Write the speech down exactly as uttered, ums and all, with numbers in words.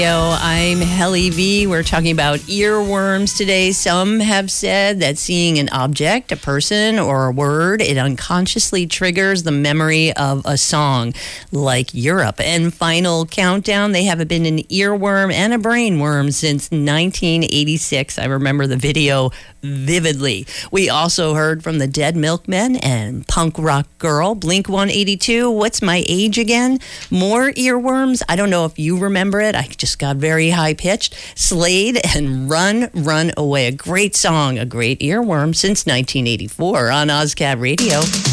I'm Helly V. We're talking about earworms today. Some have said that seeing an object, a person, or a word, it unconsciously triggers the memory of a song, like Europe. And Final Countdown, they have been an earworm and a brainworm since nineteen eighty-six. I remember the video vividly. We also heard from the Dead Milkmen and Punk Rock Girl, Blink one eighty-two, What's My Age Again? More earworms. I don't know if you remember it. I just got very high-pitched. Slade and Run, Run Away. A great song, a great earworm since nineteen eighty-four on OzCat Radio.